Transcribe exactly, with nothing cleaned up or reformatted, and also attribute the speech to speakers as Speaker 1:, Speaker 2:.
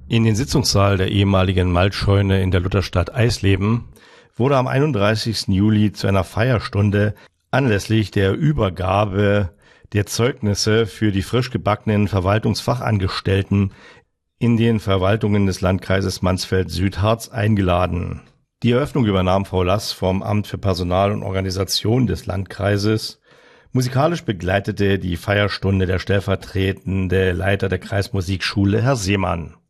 Speaker 1: In den Sitzungssaal der ehemaligen Maltscheune in der Lutherstadt Eisleben wurde am einunddreißigsten Juli zu einer Feierstunde anlässlich der Übergabe der Zeugnisse für die frisch gebackenen Verwaltungsfachangestellten in den Verwaltungen des Landkreises Mansfeld-Südharz eingeladen. Die Eröffnung übernahm Frau Lass vom Amt für Personal und Organisation des Landkreises. Musikalisch begleitete die Feierstunde der stellvertretende Leiter der Kreismusikschule, Herr Seemann.